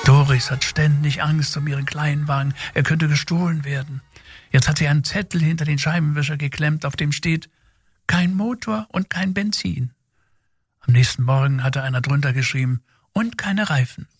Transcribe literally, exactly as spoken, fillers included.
Doris hat ständig Angst um ihren Kleinwagen. Er könnte gestohlen werden. Jetzt hat sie einen Zettel hinter den Scheibenwischer geklemmt, auf dem steht: Kein Motor und kein Benzin. Am nächsten Morgen hatte einer drunter geschrieben: Und keine Reifen.